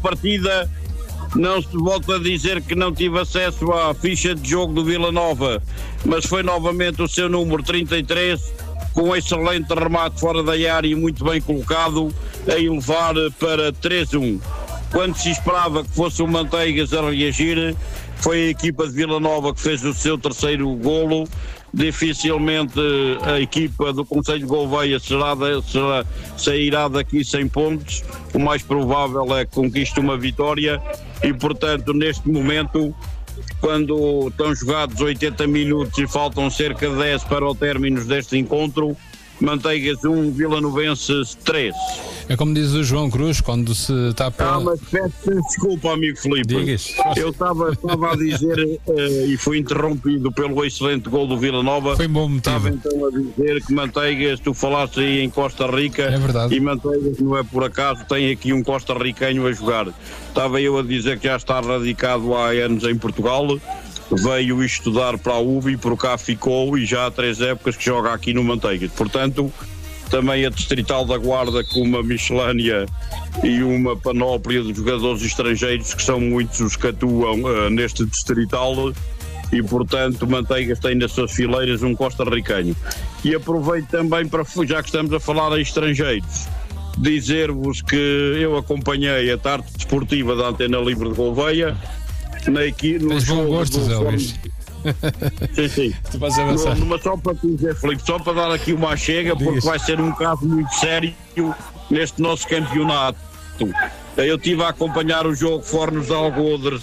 partida. Não se volta a dizer que não tive acesso à ficha de jogo do Vila Nova, mas foi novamente o seu número 33, com um excelente remate fora da área e muito bem colocado, a elevar para 3-1. Quando se esperava que fosse o Manteigas a reagir, foi a equipa de Vila Nova que fez o seu terceiro golo. Dificilmente a equipa do Concelho de Gouveia sairá daqui sem pontos. O mais provável é que conquiste uma vitória e, portanto, neste momento, quando estão jogados 80 minutos e faltam cerca de 10 para o término deste encontro, Manteigas 1, Vila Novenses 3. É como diz o João Cruz, quando se está para... mas peço desculpa, amigo Filipe. Digas. Eu estava a dizer, e fui interrompido pelo excelente gol do Vila Nova. Foi bom motivo. Estava então a dizer que Manteigas, tu falaste aí em Costa Rica. É verdade. E Manteigas, não é por acaso, tem aqui um costarriquenho a jogar. Estava eu a dizer que já está radicado há anos em Portugal. Veio estudar para a UB e por cá ficou, e já há 3 épocas que joga aqui no Manteigas. Portanto, também a Distrital da Guarda, com uma miscelânea e uma panóplia de jogadores estrangeiros, que são muitos os que atuam neste Distrital, e portanto Manteigas tem nas suas fileiras um costarriquenho. E aproveito também para, já que estamos a falar em estrangeiros, dizer-vos que eu acompanhei a tarde desportiva da Antena Livre de Gouveia. Tens bom gosto, Zé Luís. Sim. Tu vais avançar. Só para te dizer, Filipe, só para dar aqui uma chega, porque vai ser um caso muito sério neste nosso campeonato. Eu estive a acompanhar o jogo Fornos de Algodres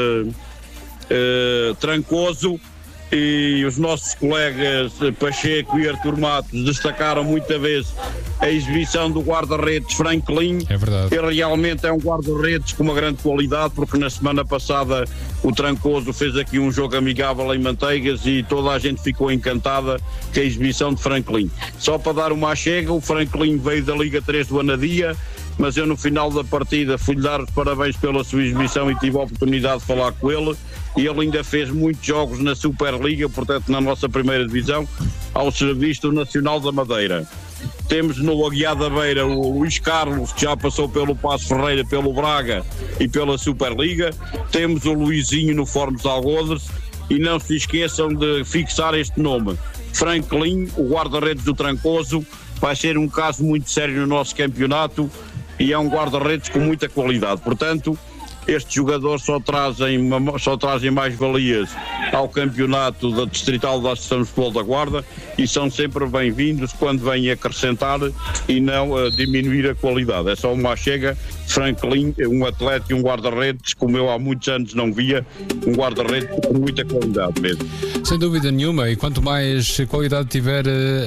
Trancoso, e os nossos colegas Pacheco e Artur Matos destacaram muita vez a exibição do guarda-redes Franklin. É verdade. Ele realmente é um guarda-redes com uma grande qualidade, porque na semana passada o Trancoso fez aqui um jogo amigável em Manteigas e toda a gente ficou encantada com a exibição de Franklin. Só para dar uma chega, o Franklin veio da Liga 3 do Anadia, mas eu no final da partida fui-lhe dar os parabéns pela sua exibição e tive a oportunidade de falar com ele, e ele ainda fez muitos jogos na Superliga, portanto na nossa primeira divisão, ao serviço do Nacional da Madeira. Temos no Aguiar da Beira o Luís Carlos, que já passou pelo Paço Ferreira, pelo Braga e pela Superliga. Temos o Luizinho no Fornos de Algodres, e não se esqueçam de fixar este nome, Franklin, o guarda-redes do Trancoso. Vai ser um caso muito sério no nosso campeonato e é um guarda-redes com muita qualidade. Portanto, estes jogadores só trazem mais valias ao campeonato da Distrital da Associação de Futebol da Guarda, e são sempre bem-vindos quando vêm acrescentar e não diminuir a qualidade. É só uma chega. Franklin é um atleta e um guarda-redes como eu há muitos anos não via, um guarda-redes com muita qualidade mesmo. Sem dúvida nenhuma, e quanto mais qualidade tiver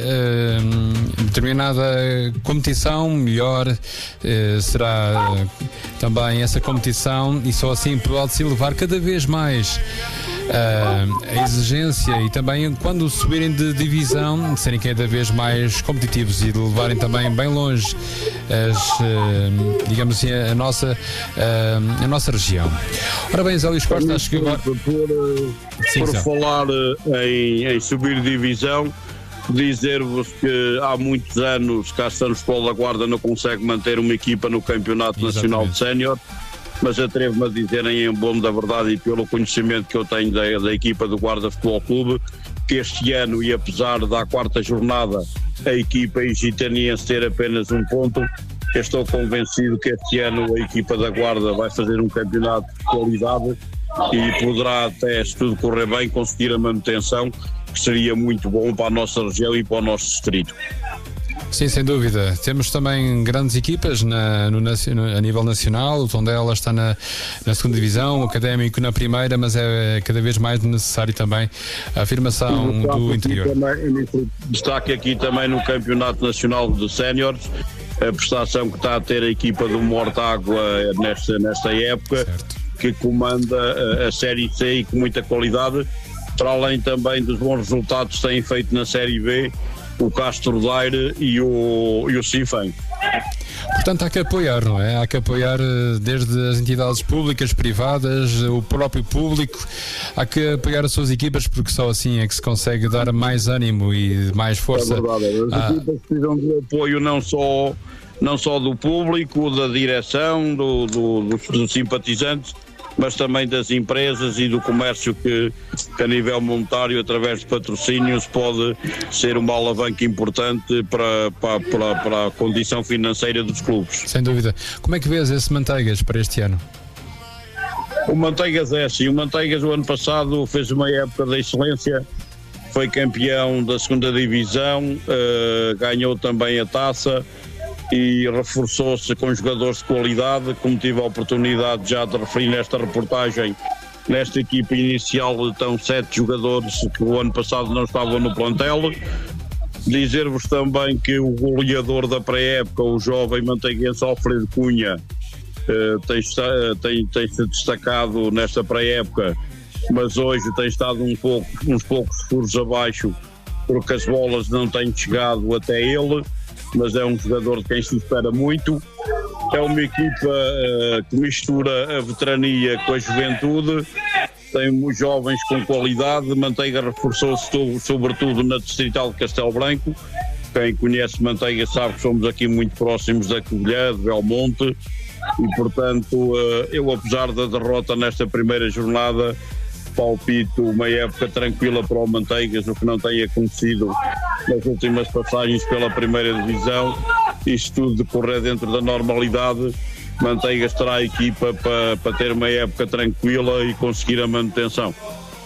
determinada competição, melhor será também essa competição, e só assim pode-se elevar cada vez mais a exigência, e também quando subirem de divisão, serem cada vez mais competitivos e levarem também bem longe digamos assim, a nossa região. Ora bem, Zé Luís Costa, acho que agora... Por falar em subir de divisão, dizer-vos que há muitos anos que a Associação de Futebol da Guarda não consegue manter uma equipa no Campeonato Nacional de Sénior, mas atrevo-me a dizer, em bom da verdade e pelo conhecimento que eu tenho da equipa do Guarda Futebol Clube, que este ano, e apesar da 4ª jornada a equipa egitaniense ter apenas 1 ponto, eu estou convencido que este ano a equipa da Guarda vai fazer um campeonato de qualidade e poderá, até se tudo correr bem, conseguir a manutenção, que seria muito bom para a nossa região e para o nosso distrito. Sim, sem dúvida. Temos também grandes equipas a nível nacional. O Tondela está na 2ª divisão, o Académico na 1ª, mas é cada vez mais necessário também a afirmação do interior. Destaque aqui também no Campeonato Nacional de Séniores, a prestação que está a ter a equipa do Mortágua nesta época, certo, que comanda a Série C e com muita qualidade, para além também dos bons resultados que têm feito na Série B, o Castro Daire e o Sinfém. Portanto, há que apoiar, não é? Há que apoiar desde as entidades públicas, privadas, o próprio público. Há que apoiar as suas equipas, porque só assim é que se consegue dar mais ânimo e mais força. É verdade. As equipas precisam de apoio não só não só do público, da direção, dos simpatizantes, mas também das empresas e do comércio que a nível monetário, através de patrocínios, pode ser uma alavanca importante para a condição financeira dos clubes. Sem dúvida. Como é que vês esse Manteigas para este ano? O Manteigas é assim, o Manteigas o ano passado fez uma época de excelência, foi campeão da segunda divisão, ganhou também a taça e reforçou-se com jogadores de qualidade, como tive a oportunidade já de referir nesta reportagem. Nesta equipa inicial estão 7 jogadores que o ano passado não estavam no plantel. Dizer-vos também que o goleador da pré-época, o jovem manteiguense Alfredo Cunha, tem-se destacado nesta pré-época, mas hoje tem estado uns poucos furos abaixo, porque as bolas não têm chegado até ele, mas é um jogador de quem se espera muito. É uma equipa que mistura a veterania com a juventude, tem jovens com qualidade. Manteiga reforçou-se sobretudo na Distrital de Castelo Branco. Quem conhece Manteiga sabe que somos aqui muito próximos da Covilhã, de Belmonte, e portanto eu, apesar da derrota nesta primeira jornada, palpito uma época tranquila para o Manteigas, o que não tem acontecido nas últimas passagens pela primeira divisão. Isto tudo decorrer dentro da normalidade, Manteigas terá a equipa para ter uma época tranquila e conseguir a manutenção.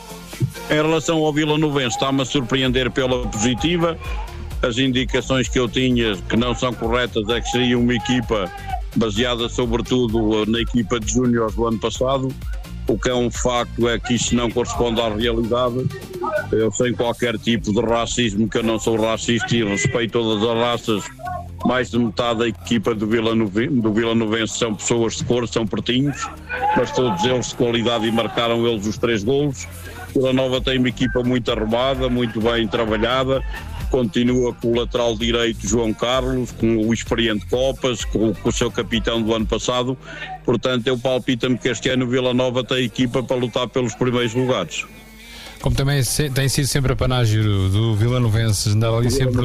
Em relação ao Vila Novense, está-me a surpreender pela positiva. As indicações que eu tinha, que não são corretas, é que seria uma equipa baseada sobretudo na equipa de júniores do ano passado. O que é um facto é que isso não corresponde à realidade. Eu, sem qualquer tipo de racismo, que eu não sou racista e respeito todas as raças, mais de metade da equipa do Vila Novense são pessoas de cor, são pretinhos, mas todos eles de qualidade, e marcaram eles os 3 golos. Vila Nova tem uma equipa muito arrumada, muito bem trabalhada, continua com o lateral direito João Carlos, com o experiente Copas, com o seu capitão do ano passado. Portanto, eu palpito-me que este ano o Vila Nova tem equipa para lutar pelos primeiros lugares. Como também tem sido sempre a panagem do Vila Novense, andar ali sempre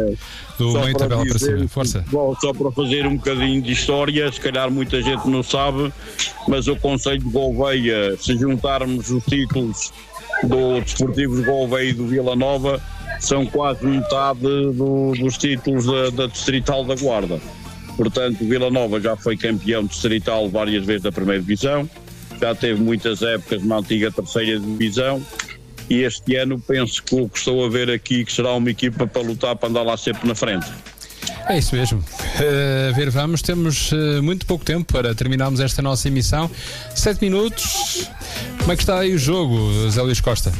do meio tabela para cima. Força. Bom, só para fazer um bocadinho de história, se calhar muita gente não sabe, mas o Concelho de Gouveia, se juntarmos os títulos do Desportivo de Gouveia e do Vila Nova, são quase metade dos títulos da Distrital da Guarda. Portanto, o Vila Nova já foi campeão distrital várias vezes da primeira divisão, já teve muitas épocas na antiga terceira divisão, e este ano penso que o que estou a ver aqui que será uma equipa para lutar, para andar lá sempre na frente. É isso mesmo. Vamos, temos muito pouco tempo para terminarmos esta nossa emissão. 7 minutos. Como é que está aí o jogo, Zé Luís Costa?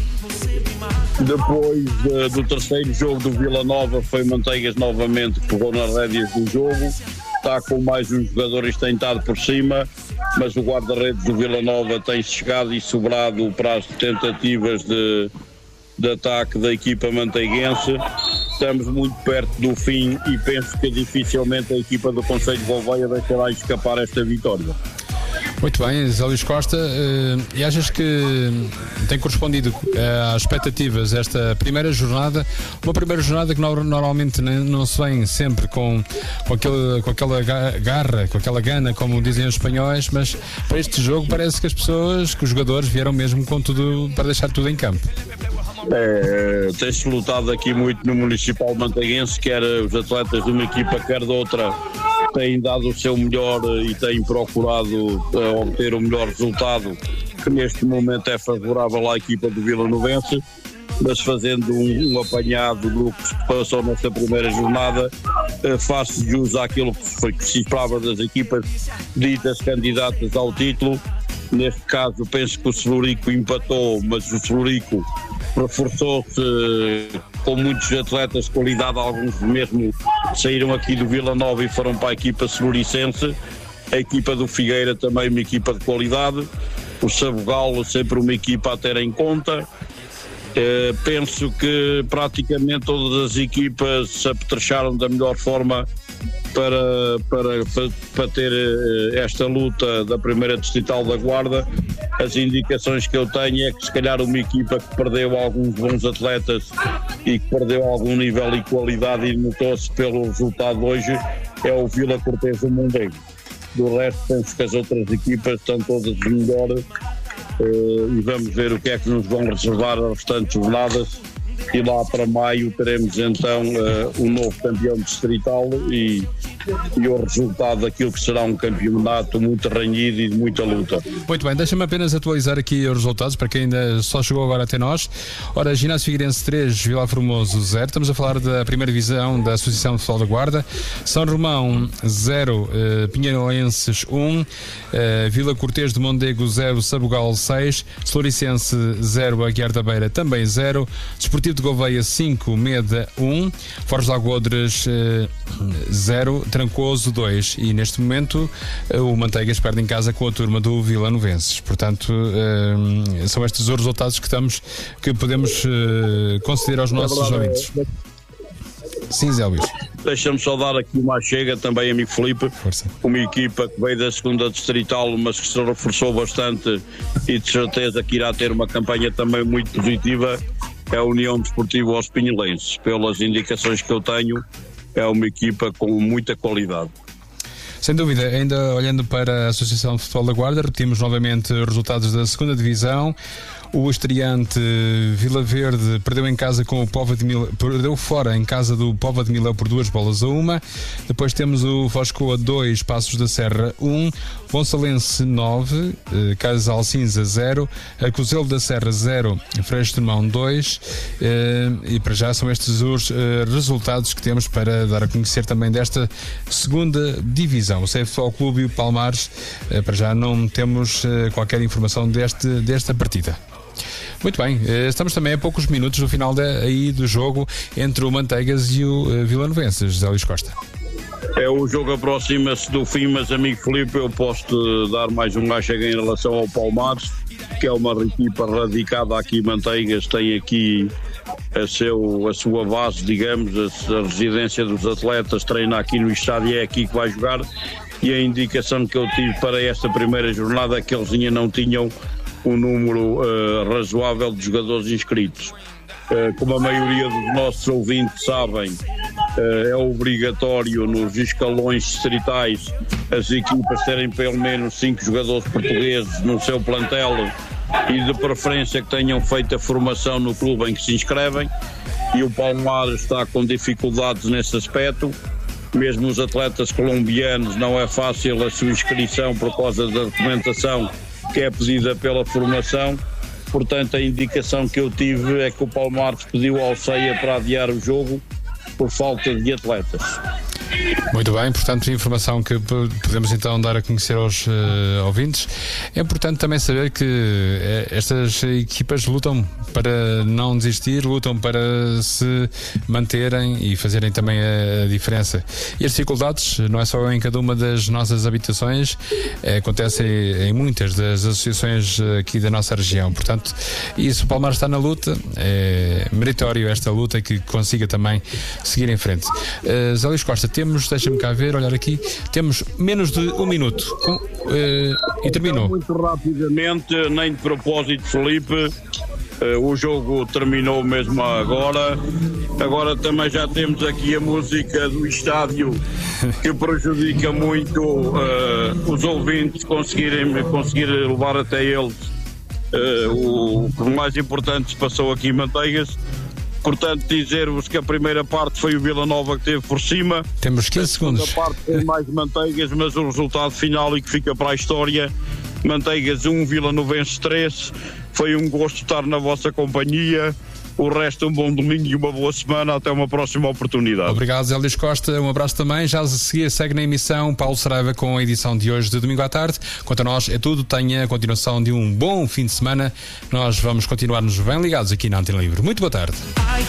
Depois do terceiro jogo do Vila Nova, foi Manteigas novamente que pegou nas rédeas do jogo. Está com mais um jogador e tem estado por cima, mas o guarda-redes do Vila Nova tem chegado e sobrado para as tentativas de ataque da equipa manteiguense. Estamos muito perto do fim e penso que dificilmente a equipa do Concelho de Gouveia deixará escapar esta vitória. Muito bem, Zé Luís Costa, e achas que tem correspondido às expectativas esta primeira jornada, uma primeira jornada que normalmente não se vem sempre com aquela garra, com aquela gana, como dizem os espanhóis, mas para este jogo parece que os jogadores vieram mesmo com tudo, para deixar tudo em campo. Tem-se lutado aqui muito no Municipal Manteiguense, quer os atletas de uma equipa, quer de outra, têm dado o seu melhor e têm procurado obter o melhor resultado, que neste momento é favorável à equipa do Vila Novense, mas fazendo um apanhado do que se passou nesta primeira jornada, faz-se jus àquilo que se esperava das equipas ditas candidatas ao título. Neste caso penso que o Celurico empatou, mas o Celurico reforçou-se com muitos atletas de qualidade, alguns mesmo saíram aqui do Vila Nova e foram para a equipa celuricense. A equipa do Figueira também uma equipa de qualidade, o Sabugal sempre uma equipa a ter em conta. Penso que praticamente todas as equipas se apetrecharam da melhor forma para ter esta luta da primeira distrital da Guarda. As indicações que eu tenho é que se calhar uma equipa que perdeu alguns bons atletas e que perdeu algum nível e qualidade, e notou-se pelo resultado hoje, é o Vila Cortês do Mondego. Do resto, penso que as outras equipas estão todas melhores e vamos ver o que é que nos vão reservar as restantes jornadas. E lá para maio teremos então um novo campeão distrital e o resultado daquilo que será um campeonato muito renhido e de muita luta. Muito bem, deixa-me apenas atualizar aqui os resultados para quem ainda só chegou agora até nós. Ora, Ginásio Figueirense 3, Vila Formoso 0. Estamos a falar da primeira divisão da Associação de Futebol da Guarda. São Romão 0, Pinheirenses 1, Vila Cortês de Mondego 0, Sabugal 6, Floricense 0, Aguiar da Beira também 0, Desportivo de Gouveia 5, Meda 1, Foz de Lagodres 0, Trancoso 2 e neste momento o Manteigas perde em casa com a turma do Vila Novenses. Portanto, são estes os resultados que podemos conceder aos nossos ouvintes. Sim, Zé Luís. Deixa-me só dar aqui uma chega também, amigo Filipe. Força. Uma equipa que veio da segunda distrital, mas que se reforçou bastante e de certeza que irá ter uma campanha também muito positiva, é a União Desportiva Os Pinhelenses. Pelas indicações que eu tenho, é uma equipa com muita qualidade. Sem dúvida, ainda olhando para a Associação de Futebol da Guarda, repetimos novamente os resultados da segunda divisão. O estreante Vila Verde perdeu em casa com o Póvoa de Milão, perdeu fora em casa do Póvoa de Milão por 2-1. Depois temos o Foscoa 2, Passos da Serra 1, Bonsalense 9, Casal Cinza 0, Acozelo da Serra 0, Freixo de Mão 2 e para já são estes os resultados que temos para dar a conhecer também desta segunda divisão. O Seife Futebol Clube e o Palmares, para já não temos qualquer informação desta partida. Muito bem, estamos também a poucos minutos do final do jogo entre o Manteigas e o Vila Novenses. José Luís Costa. O jogo aproxima-se do fim, mas amigo Filipe, eu posso dar mais um chega em relação ao Palmares, que é uma equipa radicada aqui em Manteigas, tem aqui a sua base, digamos, a residência dos atletas, treina aqui no estádio, é aqui que vai jogar, e a indicação que eu tive para esta primeira jornada é que eles ainda não tinham um número razoável de jogadores inscritos. Como a maioria dos nossos ouvintes sabem, é obrigatório nos escalões distritais as equipas terem pelo menos 5 jogadores portugueses no seu plantel e de preferência que tenham feito a formação no clube em que se inscrevem, e o Palmares está com dificuldades nesse aspecto. Mesmo os atletas colombianos não é fácil a sua inscrição por causa da documentação que é pedida pela formação. Portanto, a indicação que eu tive é que o Palmares pediu ao CEIA para adiar o jogo por falta de atletas. Muito bem, portanto, informação que podemos então dar a conhecer aos ouvintes. É importante também saber que estas equipas lutam para não desistir, lutam para se manterem e fazerem também a diferença. E as dificuldades não é só em cada uma das nossas habitações, acontece em muitas das associações aqui da nossa região. Portanto, isso, o Palmares está na luta, é meritório esta luta que consiga também seguir em frente. Zé Luís Costa, deixa-me cá ver, olhar aqui, temos menos de um minuto e terminou. Muito rapidamente, nem de propósito, Filipe, o jogo terminou mesmo agora também já temos aqui a música do estádio que prejudica muito os ouvintes conseguir levar até eles o mais importante se passou aqui em Manteigas. Portanto, dizer-vos que a primeira parte foi o Vila Nova que teve por cima. Temos 15 segundos. A segunda parte foi mais Manteigas, mas o resultado final e que fica para a história: Manteigas 1, Vila Novenses 3. Foi um gosto estar na vossa companhia. O resto, um bom domingo e uma boa semana. Até uma próxima oportunidade. Obrigado, Zé Luís Costa. Um abraço também. Já a seguir segue na emissão Paulo Saraiva com a edição de hoje de domingo à tarde. Quanto a nós, é tudo. Tenha a continuação de um bom fim de semana. Nós vamos continuar-nos bem ligados aqui na Antena Livre. Muito boa tarde.